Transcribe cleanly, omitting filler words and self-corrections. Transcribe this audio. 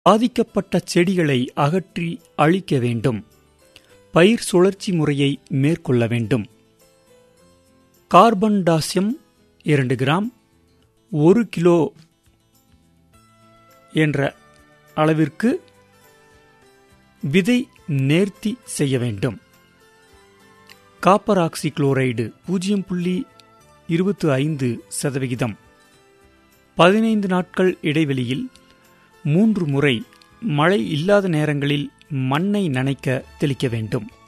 பாதிக்கப்பட்ட செடிகளை அகற்றி அழிக்க வேண்டும். பயிர் சுழற்சி முறையை மேற்கொள்ள வேண்டும். கார்பன் டாசியம் 2 கிராம் 1 கிலோ என்ற அளவிற்கு விதை நேர்த்தி செய்ய வேண்டும். காப்பர் ஆக்சி குளோரைடு 0.25%. 15 நாட்கள் இடைவெளியில் 3 முறை மழை இல்லாத நேரங்களில் மண்ணை நனைக்க தெளிக்க வேண்டும்.